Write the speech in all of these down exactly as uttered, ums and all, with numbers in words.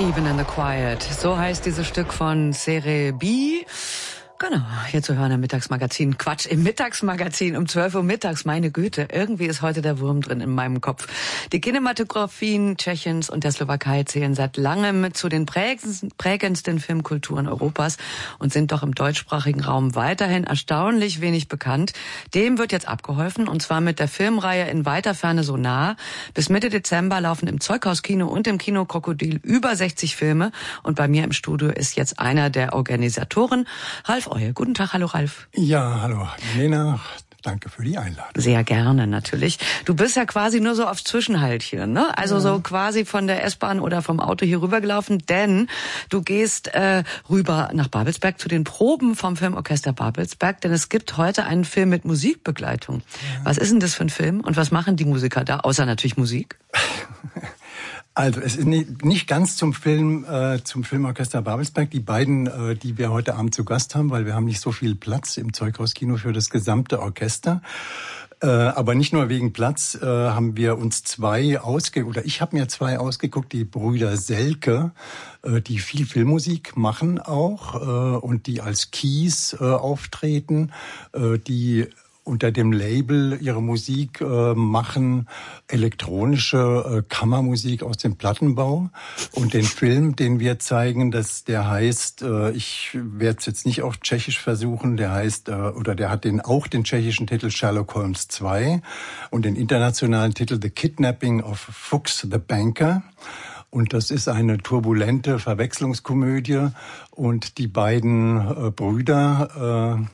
Even in the Quiet. So heißt dieses Stück von Serebii. Genau, hier zu hören im Mittagsmagazin. Quatsch, im Mittagsmagazin um zwölf Uhr mittags. Meine Güte, irgendwie ist heute der Wurm drin in meinem Kopf. Die Kinematografien Tschechiens und der Slowakei zählen seit langem zu den prägendsten Filmkulturen Europas und sind doch im deutschsprachigen Raum weiterhin erstaunlich wenig bekannt. Dem wird jetzt abgeholfen, und zwar mit der Filmreihe In weiter Ferne so nah. Bis Mitte Dezember laufen im Zeughauskino und im Kino Krokodil über sechzig Filme. Und bei mir im Studio ist jetzt einer der Organisatoren, Ralf Euhe. Guten Tag, hallo Ralf. Ja, hallo Lena, danke für die Einladung. Sehr gerne, natürlich. Du bist ja quasi nur so auf Zwischenhalt hier, ne? Also ja. So quasi von der S-Bahn oder vom Auto hier rübergelaufen, denn du gehst äh, rüber nach Babelsberg zu den Proben vom Filmorchester Babelsberg, denn es gibt heute einen Film mit Musikbegleitung. Ja. Was ist denn das für ein Film und was machen die Musiker da, außer natürlich Musik? Also es ist nicht ganz zum Film, äh, zum Filmorchester Babelsberg. Die beiden, äh, die wir heute Abend zu Gast haben, weil wir haben nicht so viel Platz im Zeughauskino für das gesamte Orchester. Äh, aber nicht nur wegen Platz äh, haben wir uns zwei ausge oder ich habe mir zwei ausgeguckt, die Brüder Selke, äh, die viel Filmmusik machen auch äh, und die als Keys äh, auftreten, äh, die unter dem Label ihre Musik äh, machen, elektronische äh, Kammermusik aus dem Plattenbau. Und den Film, den wir zeigen, das, der heißt, äh, ich werde es jetzt nicht auf Tschechisch versuchen, der heißt, äh, oder der hat den auch den tschechischen Titel Sherlock Holmes zwei und den internationalen Titel The Kidnapping of Fuchs the Banker. Und das ist eine turbulente Verwechslungskomödie. Und die beiden äh, Brüder äh,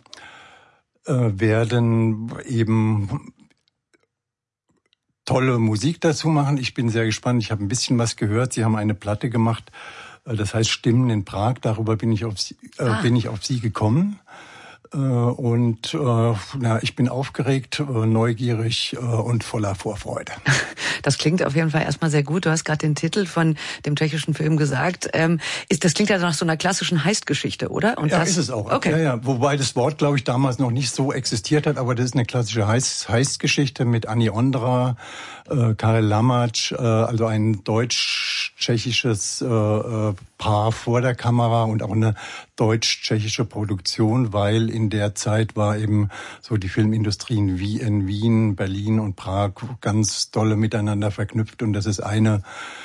werden eben tolle Musik dazu machen. Ich bin sehr gespannt. Ich habe ein bisschen was gehört. Sie haben eine Platte gemacht, das heißt Stimmen in Prag. Darüber bin ich auf Sie, äh, ah. bin ich auf Sie gekommen. Und äh, na, ich bin aufgeregt, äh, neugierig äh, und voller Vorfreude. Das klingt auf jeden Fall erstmal sehr gut. Du hast gerade den Titel von dem tschechischen Film gesagt. Ähm, ist, das klingt ja nach so einer klassischen Heist-Geschichte, oder? Und ja, das, ist es auch. Okay. Ja, ja. Wobei das Wort, glaube ich, damals noch nicht so existiert hat. Aber das ist eine klassische Heist- Heist-Geschichte mit Anni Ondra, äh, Karel Lamac, äh, also ein deutsch-tschechisches äh, Paar vor der Kamera und auch eine deutsch-tschechische Produktion, weil in der Zeit war eben so die Filmindustrien wie in Wien, Berlin und Prag ganz dolle miteinander verknüpft, und das ist eine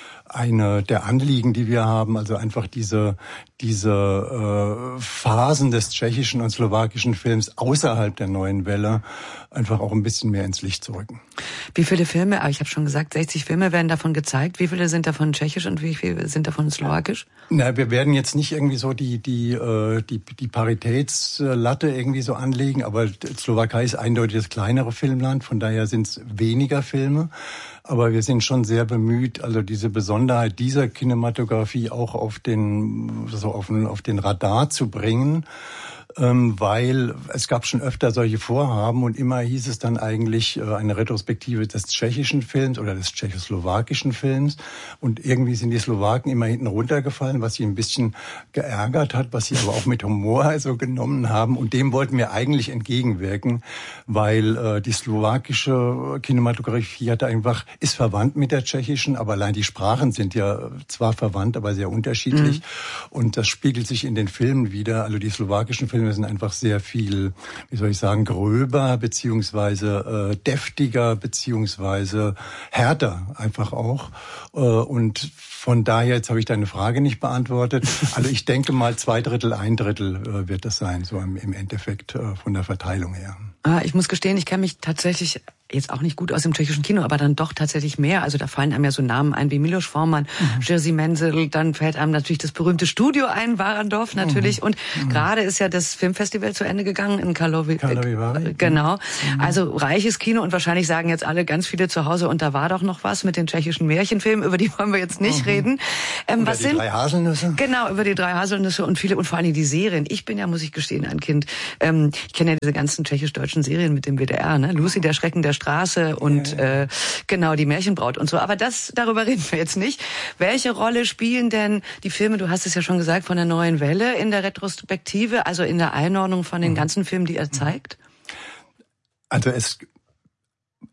eine der Anliegen, die wir haben, also einfach diese diese äh, Phasen des tschechischen und slowakischen Films außerhalb der neuen Welle einfach auch ein bisschen mehr ins Licht zu rücken. Wie viele Filme, ich habe schon gesagt, sechzig Filme werden davon gezeigt. Wie viele sind davon tschechisch und wie viele sind davon slowakisch? Na, wir werden jetzt nicht irgendwie so die die äh, die die Paritätslatte irgendwie so anlegen, aber Slowakei ist eindeutig das kleinere Filmland, von daher sind es weniger Filme. Aber wir sind schon sehr bemüht, also diese Besonderheit dieser Kinematografie auch auf den, so auf den, auf den Radar zu bringen, ähm, weil es gab schon öfter solche Vorhaben und immer hieß es dann eigentlich äh, eine Retrospektive des tschechischen Films oder des tschechoslowakischen Films, und irgendwie sind die Slowaken immer hinten runtergefallen, was sie ein bisschen geärgert hat, was sie aber auch mit Humor also genommen haben, und dem wollten wir eigentlich entgegenwirken, weil äh, die slowakische Kinematografie hat einfach, ist verwandt mit der tschechischen, aber allein die Sprachen sind ja zwar verwandt, aber sehr unterschiedlich, mhm. und das spiegelt sich in den Filmen wieder. Also die slowakischen Filme sind einfach sehr viel, wie soll ich sagen, gröber, beziehungsweise äh, deftiger, beziehungsweise härter einfach auch. Äh, und von daher, jetzt habe ich deine Frage nicht beantwortet. Also ich denke mal, zwei Drittel, ein Drittel äh, wird das sein, so im, im Endeffekt äh, von der Verteilung her. Ah, ich muss gestehen, ich kenne mich tatsächlich jetzt auch nicht gut aus dem tschechischen Kino, aber dann doch tatsächlich mehr. Also da fallen einem ja so Namen ein wie Miloš Forman, mhm. Jerzy Menzel, dann fällt einem natürlich das berühmte Studio ein, Warendorf natürlich. Mhm. Und mhm. gerade ist ja das Filmfestival zu Ende gegangen in Karlovy. Karlovy Vary. Genau. Mhm. Also reiches Kino, und wahrscheinlich sagen jetzt alle ganz viele zu Hause, und da war doch noch was mit den tschechischen Märchenfilmen, über die wollen wir jetzt nicht mhm. reden. Ähm, über was die sind, drei Haselnüsse. Genau, über die drei Haselnüsse und viele, und vor allem die Serien. Ich bin ja, muss ich gestehen, ein Kind. Ähm, ich kenne ja diese ganzen tschechisch-deutschen Serien mit dem W D R, ne? Lucy, der Schrecken der Straße und Und äh, genau, die Märchenbraut und so. Aber das, darüber reden wir jetzt nicht. Welche Rolle spielen denn die Filme, du hast es ja schon gesagt, von der neuen Welle in der Retrospektive, also in der Einordnung von den ganzen Filmen, die er zeigt? Also es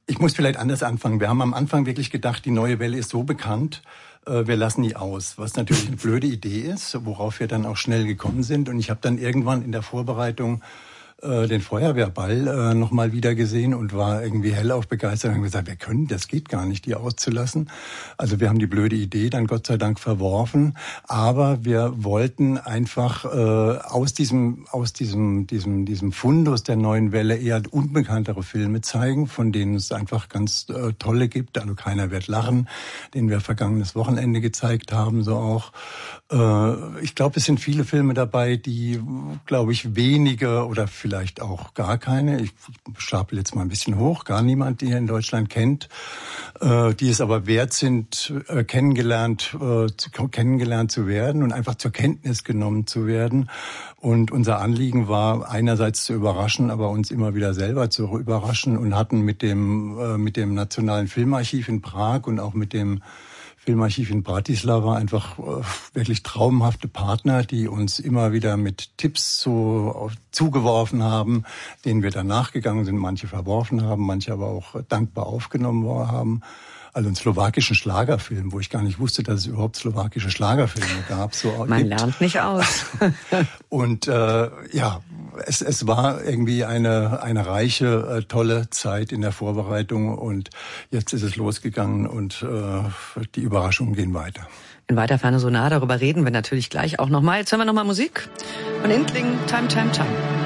Ich muss vielleicht anders anfangen. Wir haben am Anfang wirklich gedacht, die Neue Welle ist so bekannt, äh, wir lassen die aus. Was natürlich eine blöde Idee ist, worauf wir dann auch schnell gekommen sind. Und ich habe dann irgendwann in der Vorbereitung den Feuerwehrball äh, nochmal wieder gesehen und war irgendwie hellauf begeistert und haben gesagt, wir können, das geht gar nicht, die auszulassen. Also wir haben die blöde Idee dann Gott sei Dank verworfen, aber wir wollten einfach äh, aus diesem aus diesem diesem diesem Fundus der Neuen Welle eher unbekanntere Filme zeigen, von denen es einfach ganz äh, tolle gibt. Also Keiner wird lachen, den wir vergangenes Wochenende gezeigt haben, so auch. Äh, ich glaube, es sind viele Filme dabei, die, glaube ich, wenige oder vielleicht auch gar keine, ich stapel jetzt mal ein bisschen hoch, gar niemand, die hier in Deutschland kennt, äh, die es aber wert sind, äh, kennengelernt, äh, zu, kennengelernt zu werden und einfach zur Kenntnis genommen zu werden. Und unser Anliegen war, einerseits zu überraschen, aber uns immer wieder selber zu überraschen und hatten mit dem, äh, mit dem Nationalen Filmarchiv in Prag und auch mit dem Filmarchiv in Bratislava einfach äh, wirklich traumhafte Partner, die uns immer wieder mit Tipps so zugeworfen haben, denen wir dann nachgegangen sind, manche verworfen haben, manche aber auch dankbar aufgenommen haben. Also einen slowakischen Schlagerfilm, wo ich gar nicht wusste, dass es überhaupt slowakische Schlagerfilme gab. So Man gibt. lernt nicht aus. Und äh, ja, es, es war irgendwie eine eine reiche, äh, tolle Zeit in der Vorbereitung und jetzt ist es losgegangen und äh, die Überraschungen gehen weiter. In weiter Ferne so nah, darüber reden wir natürlich gleich auch nochmal. Jetzt hören wir nochmal Musik von Indling, Time, Time, Time.